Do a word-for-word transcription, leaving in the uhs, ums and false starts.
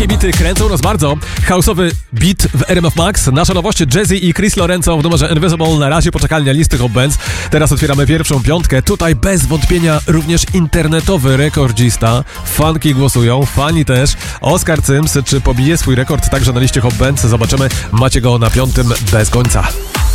Takie bity kręcą nas bardzo. House'owy beat w R M F Max. Nasze nowości Jazzy i Chris Lorenzo w numerze Invisible. Na razie poczekalnia listy Hot Bands. Teraz otwieramy pierwszą piątkę. Tutaj bez wątpienia również internetowy rekordzista. Fanki głosują, fani też. Oskar Cyms, czy pobije swój rekord także na liście Hot Bands? Zobaczymy. Macie go na piątym bez końca.